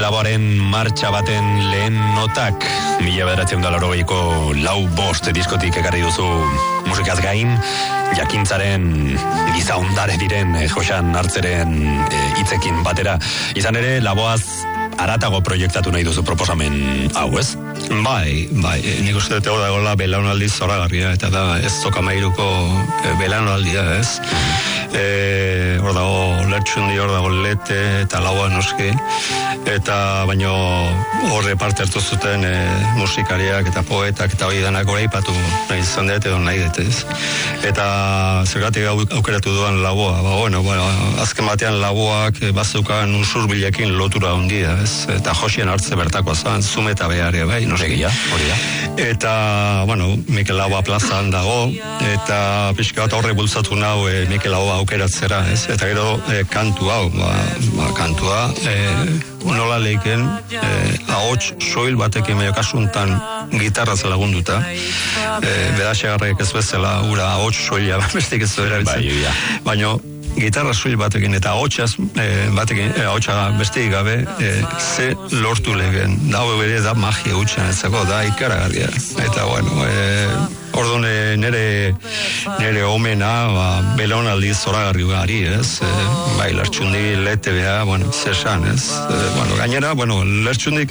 Laboaren martxa baten lehen notak 1980ko 4-5 diskotik ekarri duzu musikaz gain, jakintzaren giza ondare diren Joxan Hartzeren hitzekin batera. Izan ere, Laboaz aratago proiektatu nahi duzu proposamen hau, ez? Bai, nik uste dut dagoela belaunaldi zoragarria, eta da ez Zokamairuko belaunaldia, ez? Hor dago Lertxundi, hor dago Lete eta Laua noski, eta baino horre parte hartu zuten musikariak eta poetak eta hori denak oraipatu nahi izan dut edo nahi dut, ez? Eta zergatik aukeratu duan Laua, azken batean Lauak bazukan usurbilekin lotura handia, ez? Eta Joxen Hartze bertako zan, Zume eta Beharia, bai, noski. Hori da. Eta, Mikel Laua plazan dago, eta pixka bat horre bultzatu nau Mikel Laua aukeratzera, ez? Eta gero kantu hau, kantua, nola leiken ahots soil batekin medio kasuntan gitarraz lagunduta, Beraxagarrek ez bezala ura ahots soila bestik ez du erabiltzen, baina gitarra soil batekin eta ahotsaz batekin, ahotsa besteik gabe ze lortu legen, da bere da magia hutsan ezako, da ikaragarria, eta orduan nere omena belaunaldi zoragarri gari, ez? Bai, Lertxundi, Lete beha, zesan, ez? Gainera, Lertxundik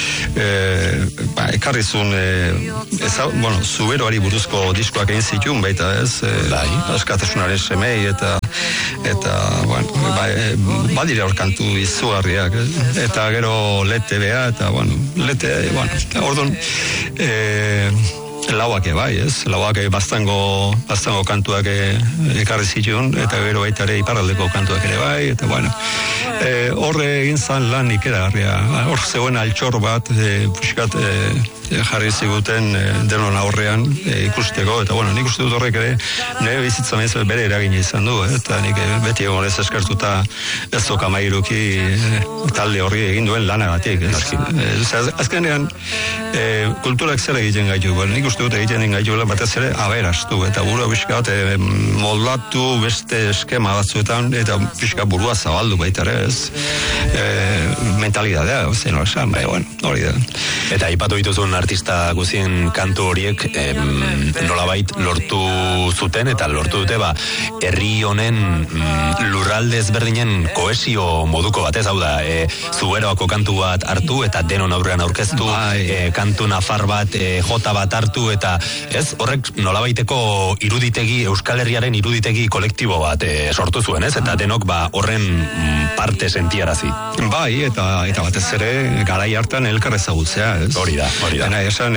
ekarri zuen Zuberoari buruzko diskoak egin zituen baita, ez? Askatasunaren semei eta badire hor kantu izugarriak, eta gero Lete beha, eta Lete, orduan Lauak bai, ez? Lauak bastango kantuak ekarri zituen, eta gero baita ere iparraldeko kantuak ere bai, eta horre egin zan lan ikeragarria. Hor zegoen altxor bat, puskat jarri ziguten denon aurrean ikusteko, eta nik uste dut horrek ere nire bizitzan ez bere eragina izan du, eta nik beti egon ez eskertuta ez Zokamairuki talde horri egin duen lanagatik. Azkenean kulturak zer egiten gaitu, nik uste dut egiten gaitu batez ere aberastu, eta burua pixka bat moldatu beste eskema batzuetan, eta pixka burua zabaldu baita ere, ez? Mentalidadea, zen esan, hori da. Eta aipatu dituzun artista guzien kantu horiek nolabait lortu zuten, eta lortu dute herri honen lurralde ezberdinen kohesio moduko batez, hau da, Zuberoako kantu bat hartu, eta denon aurrean aurkeztu, kantu nafar bat, jota bat hartu, eta ez, horrek nolabaiteko iruditegi, Euskal Herriaren iruditegi kolektibo bat sortu zuen, ez? Eta denok horren parte sentiarazi. Bai, eta batez ere garai hartan elkar ezagutzea, ez? Hori da. Dena esan,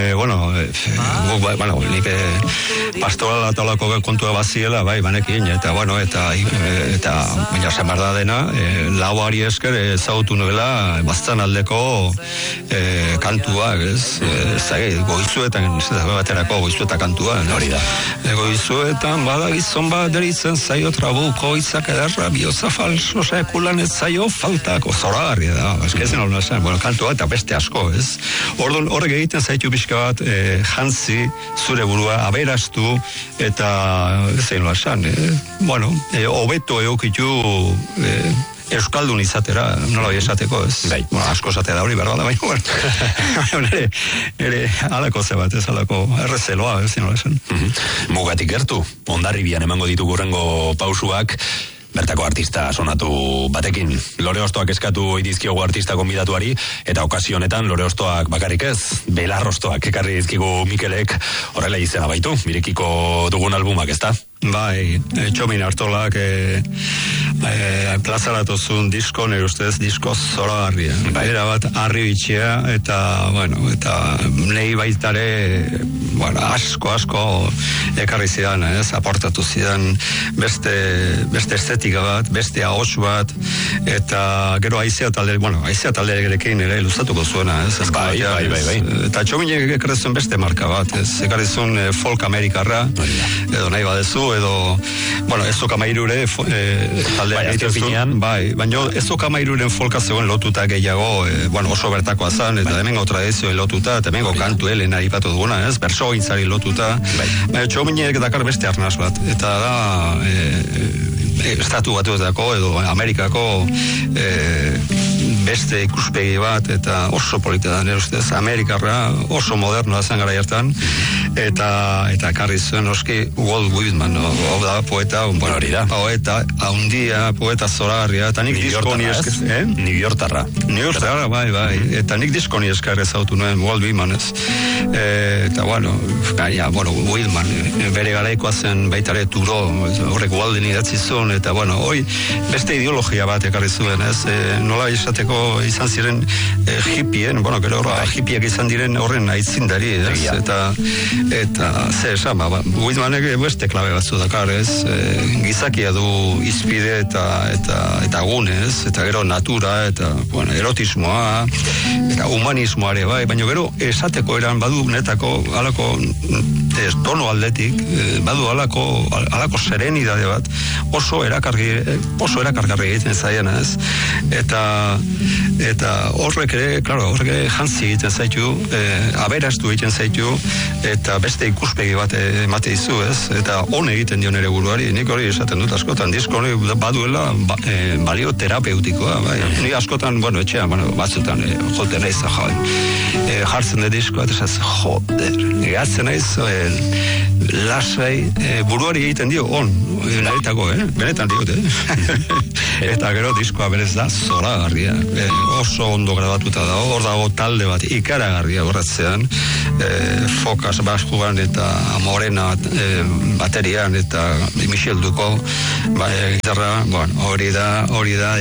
nik pastorala talako kontua baziela, banekin, eta baina esan behar da dena, Lauari esker ezagutu nuela bastan aldeko kantuak, ez? Goizuetan, baterako goizueta kantua, hori da. Goizuetan, bada gizon bat deritzen zaio trabuko itzak ederra, bioza falso sekulan ez zaio faltako, zoragarria da, eskezen hori esan, kantua eta beste asko, ez? Orduan, horrek egiten zaitu pixka bat jantzi zure burua aberastu eta zein loa esan, hobeto eukitu Euskaldun izatera, nola esateko, ez? Asko esatea da hori, berda, baina, ere alako zebat, ez alako errezeloa, ez nola esan. Mugatik gertu, Hondarribian emango ditugu hurrengo pausuak, bertako artista sonatu batekin. Lore Ostoak eskatu oidizkiogu artista konbidatuari, eta okazio honetan Lore Ostoak bakarrik ez, Belarrostoak ekarri dizkigu Mikelek, horrela izena baitu, mirekiko dugun albumak, ezta? Bai, Txomin Artolak plazaratuzun disko, nire ustez, disko zoragarria. Baina bat, harri bitxea, eta nahi baitare, asko ekarri zidan, ez, aportatu zidan beste estetika bat, beste ahots bat, eta gero aizea talderekin ere luzatuko zuena, ez? Bai. Eta Txominek ekarri zuen beste marka bat, ez? Ekarri zuen folk amerikarra, edo nahi badezu, edo, ez Zokamairuren taldea egiten zuen, baina ez Zokamairuren folka zegoen lotuta gehiago, oso bertakoa zan, eta hemengo tradizioen lotuta, eta hemengo kantu helena ipatu duguna, ez, berso gintzari lotuta, baina Txominek dakar beste arnaz bat, eta da Estatu Batuetako edo Amerikako beste ikuspegi bat, eta oso polita da, nire ustez, Amerikarra oso modernoa zen gara hartan, eta karri zuen oski Walt Whitman, hau da, poeta, poeta, haundia, poeta zoragarria, eta nik diskoni esker, New Yorkarra, bai, eta nik diskoni esker ezautu nuen Walt Whitman, ez, eta, Whitman, bere garaikoa zen baitare Turo, horrek Walden idatzi zuen, eta, hoi, beste ideologia bat ekarri zuen, ez, nola izateko izan ziren hippien, gero hippiak izan diren horren aitzindari, ez, eta ze esan, Whitmanek beste klabe batzu dakar, ez, gizakia du izpide eta gune, ez, eta gero natura, eta, erotismoa, eta humanismoare, baina gero esateko eran badu netako alako tono aldetik, badu alako serenidade bat, oso erakargarri egiten zaiena, ez, eta horrek ere jantzi egiten zaitu, aberastu egiten zaitu, eta beste ikuspegi bat emate dizu, ez, eta hon egiten dio nere buruari, nik hori esaten dut askotan, disko hori baduela balio terapeutikoa, nik askotan, etxean, batzutan, joten naiz, jartzen de diskoa, eta joder, egatzen naiz, lasai, buruari egiten dio, naritako, benetan diote, eta gero diskoa berez da, zoragarria, oso ondo grabatuta da, hor dago talde bat, ikaragarria horretzean, Fokas baskuan eta Morena baterian eta Michel Duko gitarra, hori da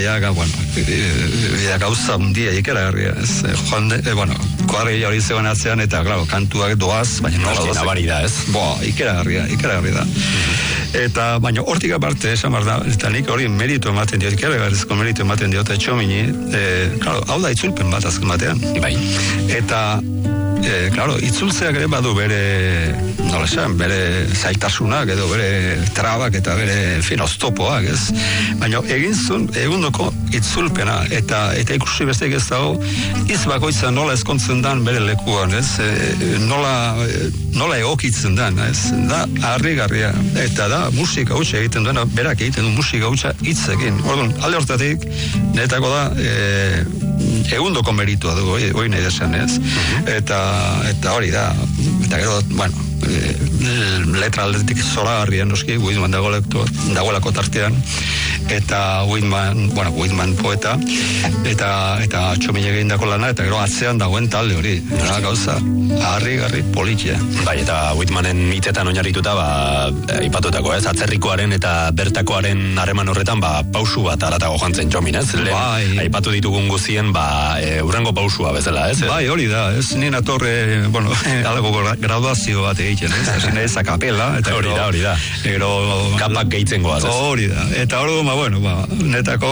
gauza mundia ikaragarria, koarri hori zegoen atzean, eta kantuak doaz, baina nabari da, ez? Ikaragarria da. Eta, baina hortik aparte, esan behar da, eta nik hori meritu ematen diot, ikaragarrizko meritu ematen diot, etxomini, hau da itzulpen bat azken batean. Bai. Eta, itzultzeak ere badu bere zaitasunak edo bere trabak eta bere oztopoak, ez? Baina egin zuen egundoko itzulpena eta ikusi besteik ez dago iz bakoitza nola ezkontzen dan bere lekuan, ez? Nola egokitzen dan, ez? Da harrigarria eta da musika hutsa egiten duena, berak egiten du musika hutsa hitzekin. Orduan, alde hortatik netako da egundoko meritua dugu, hori nahi desan, ez? Eta hori da, eta gero, letra aldetik zoragarria noski, Whitman dagoelako tartean, eta Whitman poeta, eta txomile egin dako lana, eta gero atzean dagoen talde hori, gauza, harri politia. Bai, eta Whitmanen hitzetan oinarrituta, ipatutako, ez, atzerrikoaren eta bertakoaren harreman horretan, pausu bat aratago jantzen txomin, ez? Aipatu ditugun guzien, urrengo pausua bezala, ez? Bai, hori da, ez, nien atorre, algo graduazio bat egiten, ez? Ezin ez akapela, eta hori da. Kapak gehitzen goaz, ez? Hori da, eta hori netako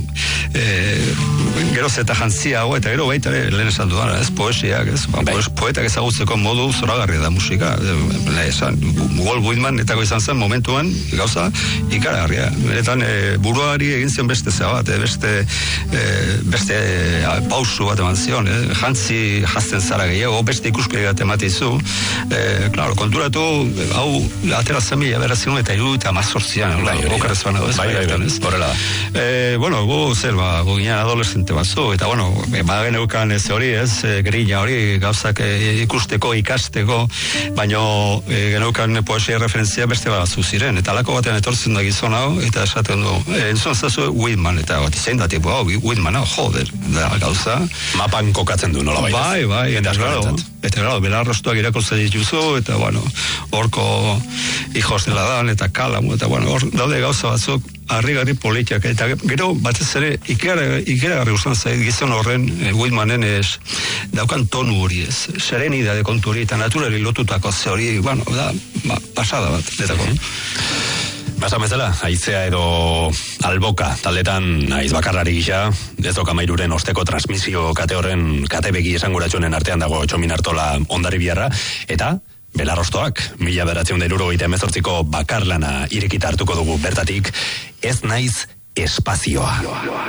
gero zeta jantziago, eta gero baita lehen esan duan, ez, poesiak, ez, poetak ezagutzeko modu zoragarria da musika, Walt Whitman netako izan zen momentuan, gauza, ikaragarria, benetan buruari egin zion beste zebat, beste pausu bat eman zion, jantzi jazten zara gehiago, beste ikuspegi bat ematizu, konturatu, hau, atera zemila berazien eta iru eta mazortzian, okarrez bana, ez, horrela da. Gu ginen adolescente batzu, eta bageneukan ez hori, ez, grilla hori, gauzak ikusteko, ikasteko, baina geneukan poesia referentzia beste batzu ziren, eta alako batean etortzen da gizon hau, eta esaten du, entzun zazu Whitman, eta zein da tipo, Whitman, joder, da gauza. Mapan kokatzen du, nola bai. Bai, eta belarrostuak irakurtzen dituzu, eta horko hijos dela dan, eta kalam, eta hor daude gauza batzuk, harrigarri politiak, eta gero batez ere ikeragarri usan zait gizon horren Whitmanen daukan tonu hori, ez, serenidade kontu hori, eta naturari lotutako ze hori, da, pasada bat, netako. Basan bezala, haizea edo alboka, taldetan haiz bakarrari gisa, ez doka mairuren osteko transmisio kate horren kate begi esanguratxonen artean dago Txomin Artola ondari biarra, eta belarrostoak, 1978ko bakarlana irekita hartuko dugu bertatik, ez naiz espazioa.